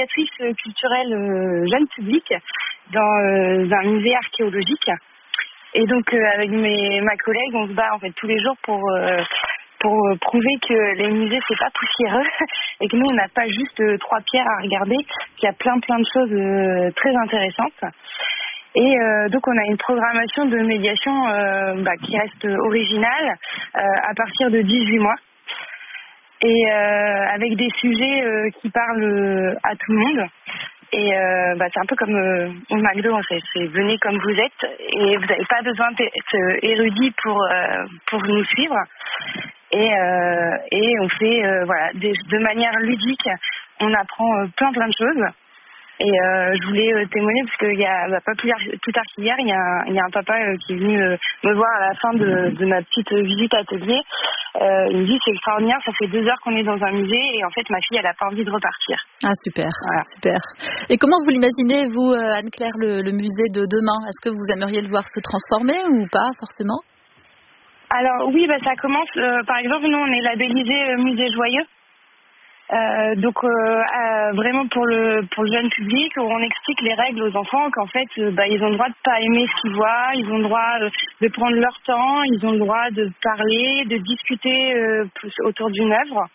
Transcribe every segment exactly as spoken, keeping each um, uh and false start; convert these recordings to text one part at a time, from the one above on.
médiatrice culturelle euh, jeune public dans euh, un musée archéologique. Et donc euh, avec mes ma collègue, on se bat en fait tous les jours pour euh, pour euh, prouver que les musées c'est pas poussiéreux et que nous on n'a pas juste euh, trois pierres à regarder, qu'il y a plein plein de choses euh, très intéressantes. Et euh, donc on a une programmation de médiation euh, bah, qui reste originale euh, à partir de dix-huit mois. Et euh, avec des sujets euh, qui parlent euh, à tout le monde. Et euh, bah, c'est un peu comme euh, au McDo, en fait. C'est venez comme vous êtes et vous n'avez pas besoin d'être érudit pour euh, pour nous suivre. Et euh, et on fait euh, voilà des, de manière ludique. On apprend euh, plein plein de choses. Et euh, je voulais euh, témoigner parce qu'il y a bah, pas plus, plus tard qu'hier, il y a un, il y a un papa euh, qui est venu euh, me voir à la fin de, de ma petite visite atelier. Euh, il me dit c'est extraordinaire, ça fait deux heures qu'on est dans un musée et en fait ma fille elle a pas envie de repartir. Ah super, voilà. Super. Et comment vous l'imaginez vous Anne-Claire le, le musée de demain? Est-ce que vous aimeriez le voir se transformer ou pas forcément? Alors oui, bah ça commence. Euh, par exemple nous on est labellisé euh, musée joyeux. Euh, donc euh, euh, vraiment pour le pour le jeune public où on explique les règles aux enfants qu'en fait euh, bah, ils ont le droit de pas aimer ce qu'ils voient, ils ont le droit euh, de prendre leur temps, ils ont le droit de parler, de discuter euh, plus autour d'une œuvre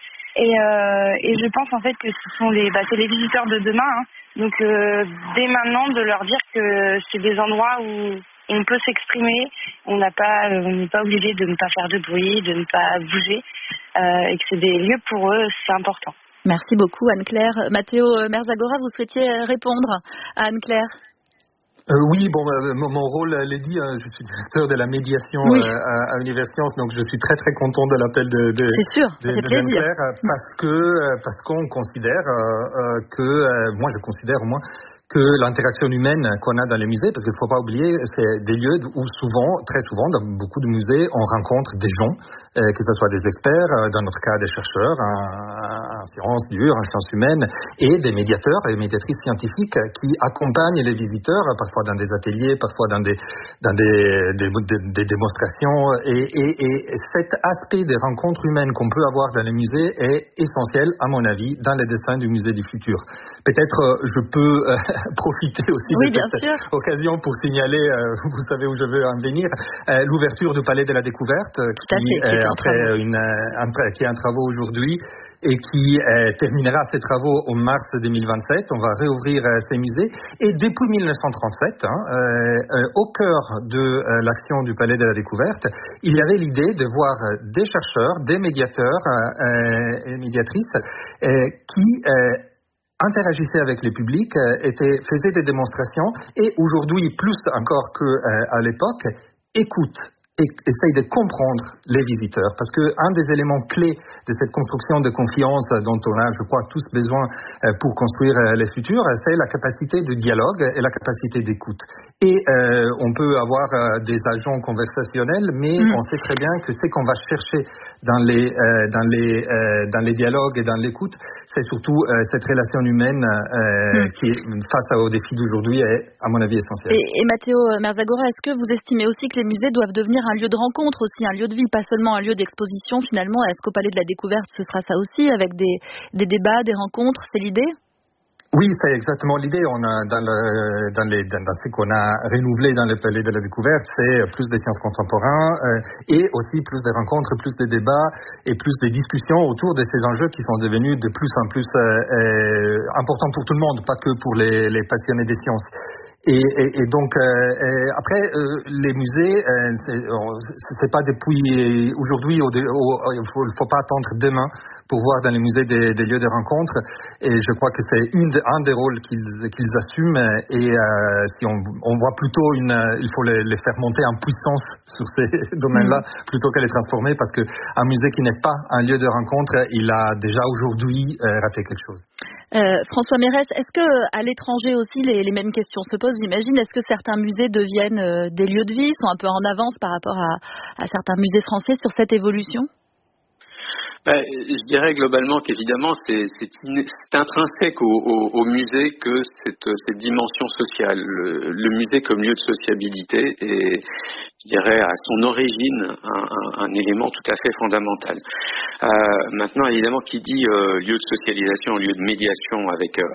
et euh, et je pense en fait que ce sont les bah, c'est les visiteurs de demain hein. Donc euh, dès maintenant de leur dire que c'est des endroits où on peut s'exprimer, on n'a pas, on n'est pas obligé de ne pas faire de bruit, de ne pas bouger, euh, et que c'est des lieux pour eux, c'est important. Merci beaucoup Anne-Claire. Matteo Merzagora, vous souhaitiez répondre à Anne-Claire? Euh, oui, bon, euh, mon rôle, elle est dit, euh, je suis directeur de la médiation oui. euh, à, à Univers Sciences, donc je suis très très content de l'appel de, de, C'est sûr, de, ça fait de plaisir. Anne-Claire, parce que euh, parce qu'on considère euh, euh, que, euh, moi je considère au moins que l'interaction humaine qu'on a dans les musées, parce qu'il ne faut pas oublier, c'est des lieux où souvent, très souvent, dans beaucoup de musées, on rencontre des gens, euh, que ce soit des experts, euh, dans notre cas des chercheurs en, en sciences dures, en sciences humaines, et des médiateurs et médiatrices scientifiques qui accompagnent les visiteurs, parfois dans des ateliers, parfois dans des, dans des, des, des, des démonstrations. Et, et, et cet aspect des rencontres humaines qu'on peut avoir dans les musées est essentiel, à mon avis, dans les dessins du musée du futur. Peut-être euh, je peux... Euh, profiter aussi oui, de cette cette occasion pour signaler, euh, vous savez où je veux en venir, euh, l'ouverture du Palais de la Découverte, euh, qui, qui, fait, qui, est euh, après une, euh, un, qui est en travaux aujourd'hui et qui euh, terminera ses travaux en mars deux mille vingt-sept. On va réouvrir euh, ces musées. Et depuis mille neuf cent trente-sept, hein, euh, euh, au cœur de euh, l'action du Palais de la Découverte, il y avait l'idée de voir des chercheurs, des médiateurs euh, et médiatrices euh, qui... Euh, interagissaient avec les publics, euh, étaient, faisaient des démonstrations et aujourd'hui, plus encore qu'à euh, l'époque, écoutent et essaye de comprendre les visiteurs. Parce que un des éléments clés de cette construction de confiance dont on a, je crois, tous besoin pour construire les futurs, c'est la capacité de dialogue et la capacité d'écoute. Et euh, on peut avoir des agents conversationnels, mais mmh. on sait très bien que ce qu'on va chercher dans les, euh, dans les, euh, dans les dialogues et dans l'écoute, c'est surtout euh, cette relation humaine euh, mmh. qui, face aux défis d'aujourd'hui, est, à mon avis, essentielle. Et, et Matteo Merzagora, est-ce que vous estimez aussi que les musées doivent devenir un lieu de rencontre aussi, un lieu de vie, pas seulement un lieu d'exposition finalement? Est-ce qu'au Palais de la Découverte, ce sera ça aussi, avec des, des débats, des rencontres? C'est l'idée? Oui, c'est exactement l'idée. On a dans, le, dans, les, dans, dans ce qu'on a renouvelé dans le Palais de la Découverte, c'est plus des sciences contemporaines euh, et aussi plus de rencontres, plus de débats et plus de discussions autour de ces enjeux qui sont devenus de plus en plus euh, euh, importants pour tout le monde, pas que pour les, les passionnés des sciences. Et, et, et donc euh, et après euh, les musées, euh, c'est, c'est pas depuis aujourd'hui. Au, au, il faut, il faut pas attendre demain pour voir dans les musées des, des lieux de rencontre. Et je crois que c'est une de, un des rôles qu'ils, qu'ils assument. Et euh, si on, on voit plutôt une, il faut les, les faire monter en puissance sur ces domaines-là mmh. plutôt que les transformer, parce que un musée qui n'est pas un lieu de rencontre, il a déjà aujourd'hui euh, raté quelque chose. Euh, François Mérès, est-ce que à l'étranger aussi les, les mêmes questions se posent? J'imagine, est-ce que certains musées deviennent euh, des lieux de vie, sont un peu en avance par rapport à, à certains musées français sur cette évolution? Ben, je dirais globalement qu'évidemment c'est, c'est, c'est intrinsèque au, au, au musée que cette, cette dimension sociale, le, le musée comme lieu de sociabilité est, je dirais, à son origine un, un, un élément tout à fait fondamental. Euh, maintenant, évidemment, qui dit euh, lieu de socialisation, lieu de médiation avec euh,